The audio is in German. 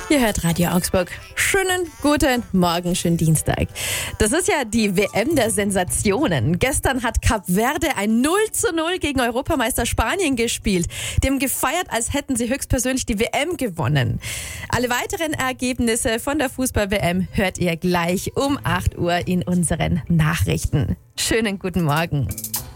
Ihr hört Radio Augsburg. Schönen guten Morgen, schönen Dienstag. Das ist ja die WM der Sensationen. Gestern hat Kap Verde ein 0:0 gegen Europameister Spanien gespielt. Die haben gefeiert, als hätten sie höchstpersönlich die WM gewonnen. Alle weiteren Ergebnisse von der Fußball-WM hört ihr gleich um 8 Uhr in unseren Nachrichten. Schönen guten Morgen.